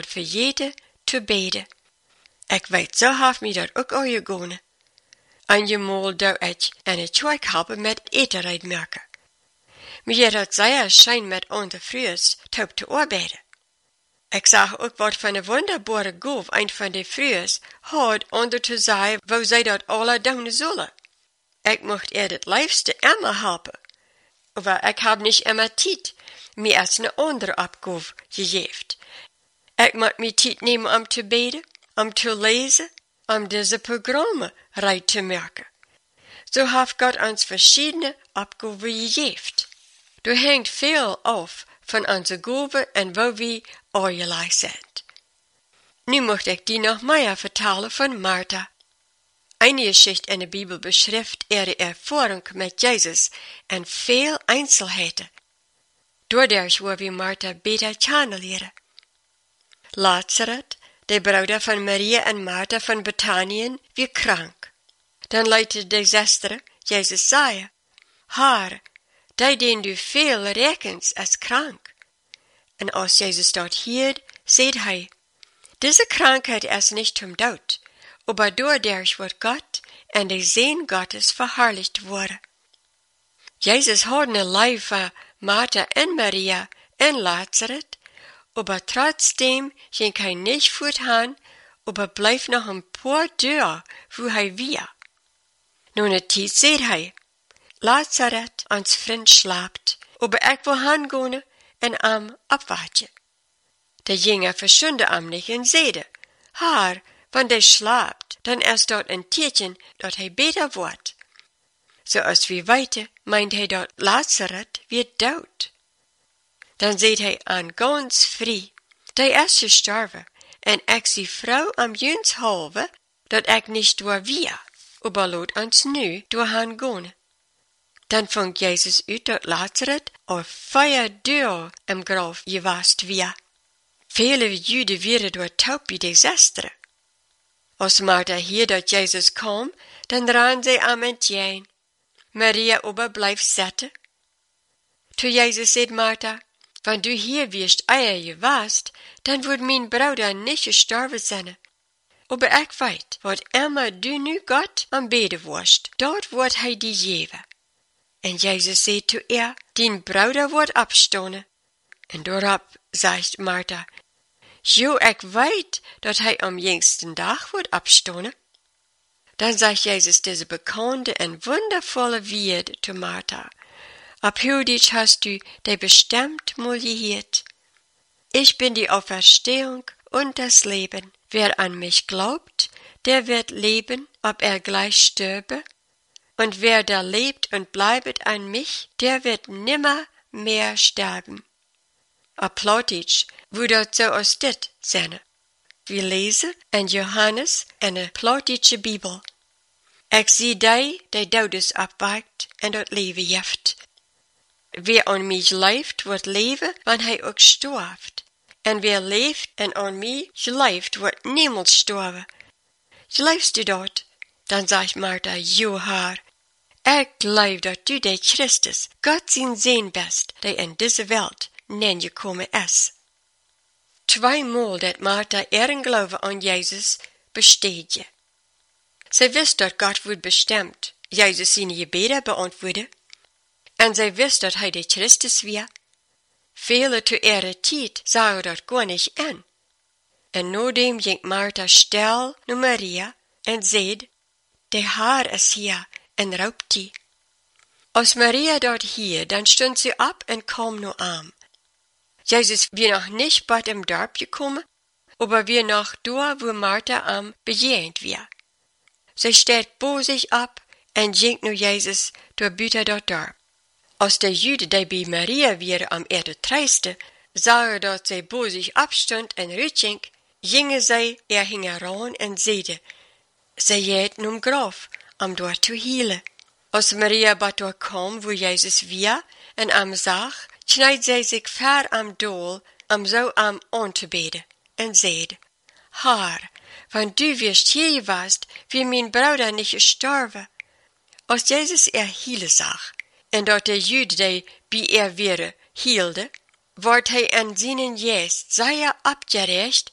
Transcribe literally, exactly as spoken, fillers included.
wordt vergeten te beden. Ik weet zo half me dat ook al je gone. En je mol dou ik en het choik hebben met eten uitmerken. Maar je had zeer schijn met onze vroers top te arbeiden. Ik zag ook wat van een wonderbare goof een van de vroers had onder te zeggen wo zij dat alle doen zullen. Ik mocht er het liefste immer helpen. Maar ik heb niet immer tijd, mir als een andere opgave gegeven. Ik moet me tijd nemen om te beden, om te lezen, om deze programma right te merken. Zo heeft God ons verschillende opgaven gegeven. Er hangt veel af van onze gaven en waar we allerlei zijn. Nu mocht ik die nog meer vertellen van Martha. Een geschichte in de Bibel beschrijft ihre ervaring met Jezus en veel Einzelheiten. Doordat waar we Martha beter kennenleren. Lazarus, de broeder van Maria en Martha van Bethanien, weer krank. Dan leidde de zuster Jezus zei, Haar, die den du veel rekens als krank. En als Jezus dat hield, zei hij, deze krankheid is niet zum dood, aber doordat wordt God en de Zeen Gottes verherrlicht worden. Jezus had een lijf van Martha en Maria en Lazarus, aber trotzdem ging hij niet voortgaan, aber bleef nog een paar deur, wo hij weer. Nun een tijd zei hij, Lazarus, ons vriend slaapt, aber ik wil heengaan en am opwachten. De jongen verstond am niet en zeide, Haar, wanneer hij slaapt, dan is dat een teken dat hij beter wordt. Zoals we weten, meint hij dat Lazarus weer dood. Dan zegt hij aan ganz vrij, die is gestorven, en ik zie vrouw am juns halve, dat ik niet door weer, aber laat ons nu door gaan gaan. Dan vond Jezus uit dat Lazarus al vier deur im graf geweest weer. Vele Juden werden door taub bij de zesteren. Als Martha hier dat Jezus kwam, dan ran zij am entgegen. Maria aber blijft zitten. Toen Jezus zei Martha, wanneer du hier wirst eier geweest, dan wordt mijn broeder niet gestorven zijn. Aber ik weet, wat immer du nu God am beden worst, dort wordt hij die geven. En Jezus zei zu ihr, din broeder wordt opstonen. En daarop zegt Martha, Jo, ik weet dat hij am jüngsten dag wordt opstonen. Dan zegt Jezus deze bekende en wundervolle Woord zu Martha. Ab heute hast du die bestimmt mal gehört. Ich bin die Auferstehung und das Leben. Wer an mich glaubt, der wird leben, ob er gleich stürbe. Und wer da lebt und bleibet an mich, der wird nimmer mehr sterben. Op Plautitsch, wo dat zo als dit zijn. We lezen in Johannes in de Plautitsche Bibel. Ik zie die, die doodes opwekt en dat leven heeft. Wie aan mij leeft, wordt leven, wanneer hij ook sterft. En wie leeft en aan mij geleefd, wordt niemand sterven. Geleefst du dat? Dan zegt Martha, jo haar. Ik geloof dat du de Christus, God zijn Zoon bist, die in deze wereld nen gekomen is. Tweemaal dat Martha ihren Glauben aan Jezus besteed je. Zij wist dat God wordt bestemd, Jezus zijn gebeden beantwoorden. En zij wist dat hij de Christus weer. Vele te ihrer tijd zagen dat gar niet in. En nadem ging Martha stil naar Maria en zei, de Heer is hier, en roept die. Als Maria dat hier, dan stond ze op en kwam naar hem. Jezus weer nog niet bij im dorp gekomen, aber weer nog door wo Martha am bejegend weer. Zij steht bozig op en ging naar Jezus door buiten dat dorp. Als de Juden die bij Maria weer am erde treiste, zagen dat zij bozig opstond en uitging, gingen zij er hingeran en zeiden, zij jeet num graf, om door te hielen. Als Maria bij door kwam, wo Jezus weer en am zag, kneed zij zich ver am dool, om zo am aan te beden, en zeide, Haar, wanneer du wirst hier warst, wie mijn broeder niet gestorven. Als Jezus er hielen zag, en dat de Juden die bij er weer hielden, wordt hij aan zijn geest zeer opgerecht